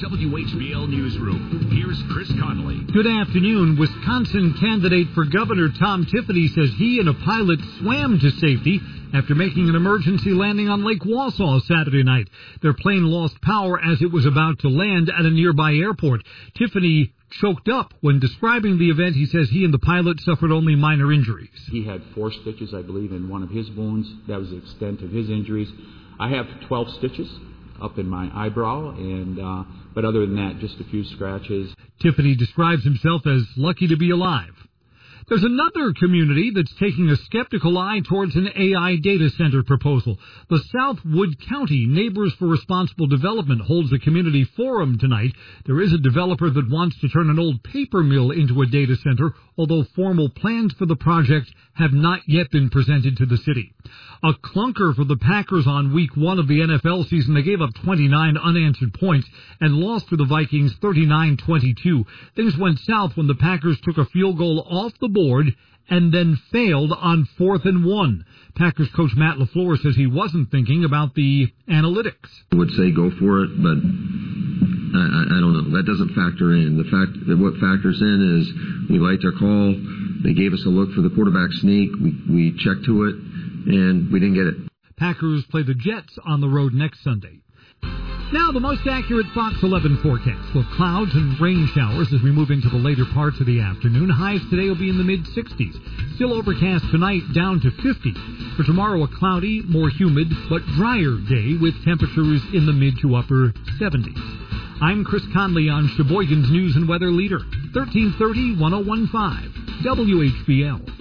WHBL Newsroom. Here's Chris Connolly. Good afternoon. Wisconsin candidate for governor Tom Tiffany says he and a pilot swam to safety after making an emergency landing on Lake Wausau Saturday night. Their plane lost power as it was about to land at a nearby airport. Tiffany choked up when describing the event. He says he and the pilot suffered only minor injuries. He had 4 stitches, I believe, in one of his wounds. That was the extent of his injuries. I have 12 stitches up in my eyebrow, but other than that, just a few scratches. Tiffany describes himself as lucky to be alive. There's another community that's taking a skeptical eye towards an AI data center proposal. The South Wood County Neighbors for Responsible Development holds a community forum tonight. There is a developer that wants to turn an old paper mill into a data center, although formal plans for the project have not yet been presented to the city. A clunker for the Packers on week 1 of the NFL season. They gave up 29 unanswered points and lost to the Vikings 39-22. Things went south when the Packers took a field goal off the board and then failed on 4th and 1. Packers coach Matt LaFleur says he wasn't thinking about the analytics. I would say go for it, but I don't know. That doesn't factor in. The fact that what factors in is we liked our call. They gave us a look for the quarterback sneak. We checked to it, and we didn't get it. Packers play the Jets on the road next Sunday. Now, the most accurate Fox 11 forecast with clouds and rain showers as we move into the later parts of the afternoon. Highs today will be in the mid-60s. Still overcast tonight, down to 50. For tomorrow, a cloudy, more humid, but drier day with temperatures in the mid to upper 70s. I'm Chris Conley on Sheboygan's News and Weather Leader, 1330 1015 WHBL.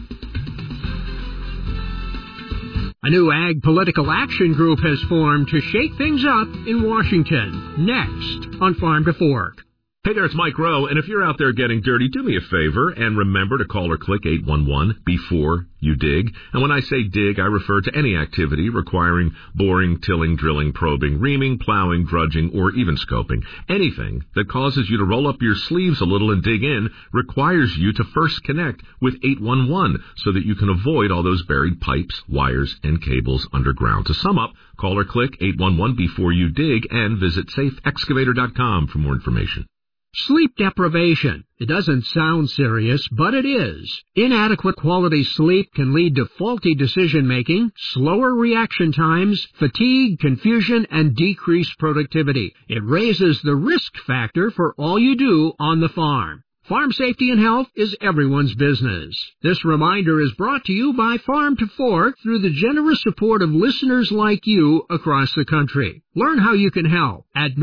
A new Ag Political Action Group has formed to shake things up in Washington. Next on Farm to Fork. Hey there, it's Mike Rowe, and if you're out there getting dirty, do me a favor and remember to call or click 811 before you dig. And when I say dig, I refer to any activity requiring boring, tilling, drilling, probing, reaming, plowing, drudging, or even scoping. Anything that causes you to roll up your sleeves a little and dig in requires you to first connect with 811 so that you can avoid all those buried pipes, wires, and cables underground. To sum up, call or click 811 before you dig and visit safeexcavator.com for more information. Sleep deprivation. It doesn't sound serious, but it is. Inadequate quality sleep can lead to faulty decision-making, slower reaction times, fatigue, confusion, and decreased productivity. It raises the risk factor for all you do on the farm. Farm safety and health is everyone's business. This reminder is brought to you by Farm to Fork through the generous support of listeners like you across the country. Learn how you can help at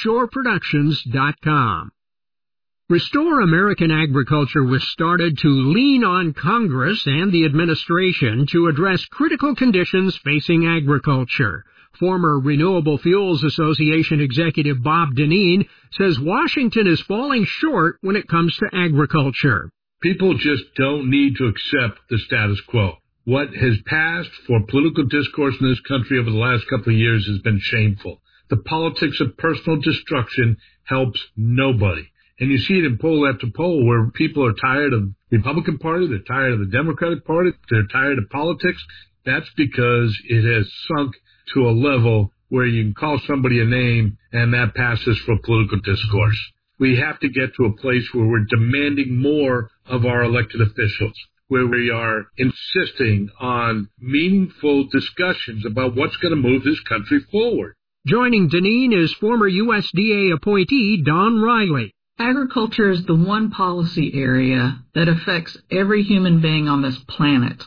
NorthshoreProductions.com. Restore American Agriculture was started to lean on Congress and the administration to address critical conditions facing agriculture. Former Renewable Fuels Association executive Bob Dineen says Washington is falling short when it comes to agriculture. People just don't need to accept the status quo. What has passed for political discourse in this country over the last couple of years has been shameful. The politics of personal destruction helps nobody. And you see it in poll after poll where people are tired of the Republican Party, they're tired of the Democratic Party, they're tired of politics. That's because it has sunk to a level where you can call somebody a name and that passes for political discourse. We have to get to a place where we're demanding more of our elected officials, where we are insisting on meaningful discussions about what's going to move this country forward. Joining Dineen is former USDA appointee Don Riley. Agriculture is the one policy area that affects every human being on this planet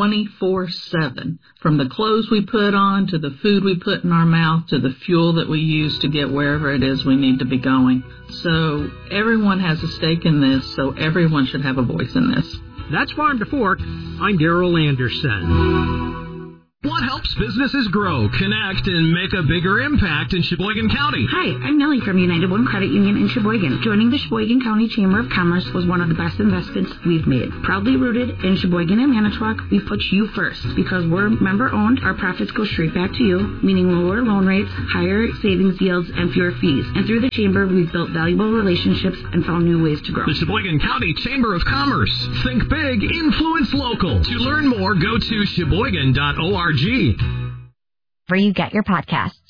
24/7, from the clothes we put on to the food we put in our mouth to the fuel that we use to get wherever it is we need to be going. So everyone has a stake in this, so everyone should have a voice in this. That's Farm to Fork. I'm Darrell Anderson. What helps businesses grow, connect, and make a bigger impact in Sheboygan County? Hi, I'm Nellie from United One Credit Union in Sheboygan. Joining the Sheboygan County Chamber of Commerce was one of the best investments we've made. Proudly rooted in Sheboygan and Manitowoc, we put you first. Because we're member-owned, our profits go straight back to you, meaning lower loan rates, higher savings yields, and fewer fees. And through the Chamber, we've built valuable relationships and found new ways to grow. The Sheboygan County Chamber of Commerce. Think big, influence local. To learn more, go to sheboygan.org. Where you get your podcasts.